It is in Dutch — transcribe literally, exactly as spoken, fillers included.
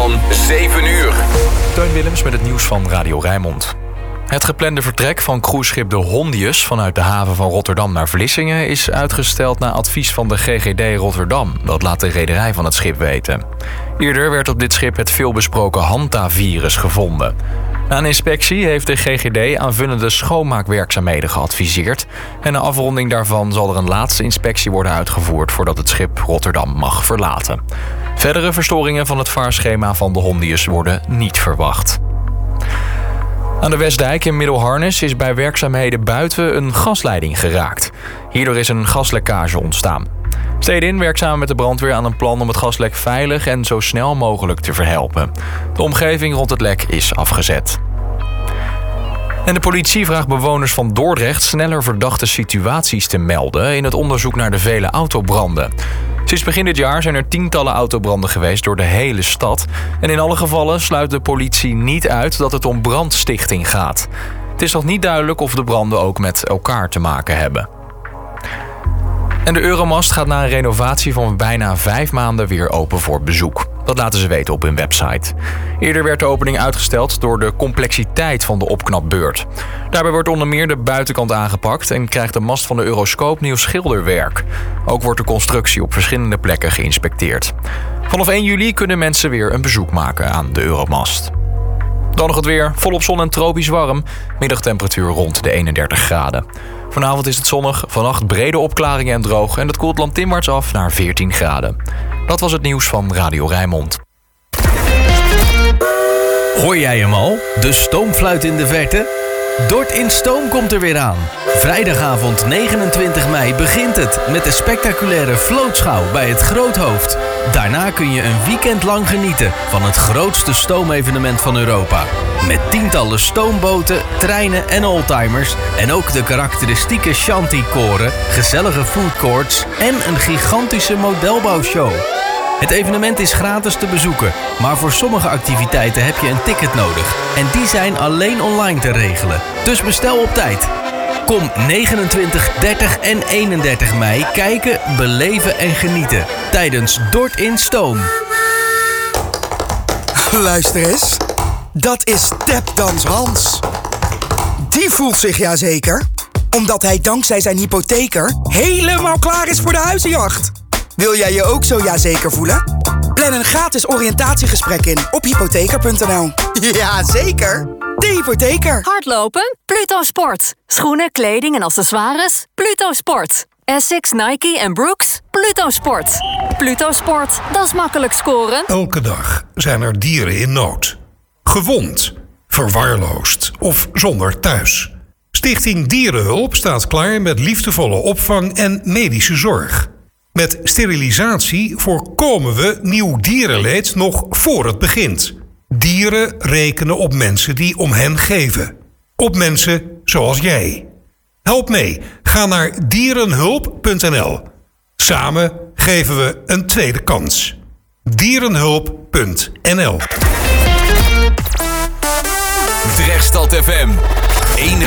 van zeven uur. Teun Willems met het nieuws van Radio Rijnmond. Het geplande vertrek van cruiseschip de Hondius vanuit de haven van Rotterdam naar Vlissingen is uitgesteld na advies van de G G D Rotterdam. Dat laat de rederij van het schip weten. Eerder werd op dit schip het veelbesproken hantavirus gevonden. Na een inspectie heeft de G G D aanvullende schoonmaakwerkzaamheden geadviseerd. En na afronding daarvan zal er een laatste inspectie worden uitgevoerd voordat het schip Rotterdam mag verlaten. Verdere verstoringen van het vaarschema van de Hondius worden niet verwacht. Aan de Westdijk in Middelharnis is bij werkzaamheden buiten een gasleiding geraakt. Hierdoor is een gaslekkage ontstaan. Stedin werkt samen met de brandweer aan een plan om het gaslek veilig en zo snel mogelijk te verhelpen. De omgeving rond het lek is afgezet. En de politie vraagt bewoners van Dordrecht sneller verdachte situaties te melden in het onderzoek naar de vele autobranden. Sinds begin dit jaar zijn er tientallen autobranden geweest door de hele stad. En in alle gevallen sluit de politie niet uit dat het om brandstichting gaat. Het is nog niet duidelijk of de branden ook met elkaar te maken hebben. En de Euromast gaat na een renovatie van bijna vijf maanden weer open voor bezoek. Dat laten ze weten op hun website. Eerder werd de opening uitgesteld door de complexiteit van de opknapbeurt. Daarbij wordt onder meer de buitenkant aangepakt en krijgt de mast van de Euroscoop nieuw schilderwerk. Ook wordt de constructie op verschillende plekken geïnspecteerd. Vanaf één juli kunnen mensen weer een bezoek maken aan de Euromast. Dan nog het weer, volop zon en tropisch warm. Middagtemperatuur rond de eenendertig graden. Vanavond is het zonnig, vannacht brede opklaringen en droog en het koelt landinwaarts af naar veertien graden. Dat was het nieuws van Radio Rijnmond. Hoor jij hem al? De stoomfluit in de verte? Dort in Stoom komt er weer aan. Vrijdagavond negenentwintig mei begint het met de spectaculaire vlootschouw bij het Groothoofd. Daarna kun je een weekend lang genieten van het grootste stoomevenement van Europa. Met tientallen stoomboten, treinen en oldtimers en ook de karakteristieke shanty-koren, gezellige foodcourts en een gigantische modelbouwshow. Het evenement is gratis te bezoeken, maar voor sommige activiteiten heb je een ticket nodig. En die zijn alleen online te regelen. Dus bestel op tijd. Kom negenentwintig, dertig en eenendertig mei kijken, beleven en genieten tijdens Dort in Stoom. Luister eens, dat is Tapdans Hans. Die voelt zich ja zeker, omdat hij dankzij zijn hypotheker helemaal klaar is voor de huizenjacht. Wil jij je ook zo ja zeker voelen? Plan een gratis oriëntatiegesprek in op hypotheker punt n l. Ja, zeker. De hypotheker. Hardlopen? Pluto Sport. Schoenen, kleding en accessoires? Pluto Sport. Essex, Nike en Brooks? Pluto Sport. Pluto Sport, dat is makkelijk scoren. Elke dag zijn er dieren in nood. Gewond, verwaarloosd of zonder thuis. Stichting Dierenhulp staat klaar met liefdevolle opvang en medische zorg. Met sterilisatie voorkomen we nieuw dierenleed nog voor het begint. Dieren rekenen op mensen die om hen geven. Op mensen zoals jij. Help mee. Ga naar dierenhulp punt n l. Samen geven we een tweede kans. dierenhulp punt n l. Drechtstad F M.